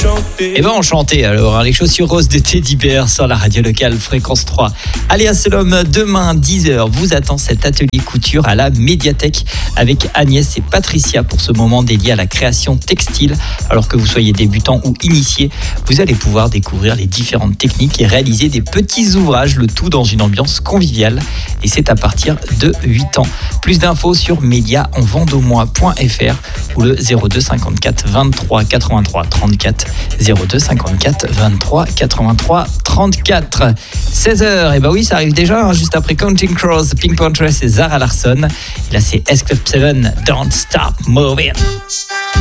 Eh ben enchanté alors, hein, les chaussures roses de Teddy Bear sur la radio locale Fréquence 3. Allez à Solom, demain 10h, vous attend cet atelier couture à la médiathèque avec Agnès et Patricia pour ce moment dédié à la création textile. Alors que vous soyez débutant ou initié, vous allez pouvoir découvrir les différentes techniques et réaliser des petits ouvrages, le tout dans une ambiance conviviale. Et c'est à partir de 8 ans. Plus d'infos sur mediaenvendeaumois.fr ou le 02 54 23 83 34 02 54 23 83 34. 16h, et bah oui, ça arrive déjà, hein, juste après Counting Crows, Pink Pantheress et Zara Larsson. Et là, c'est S Club 7, Don't Stop Moving.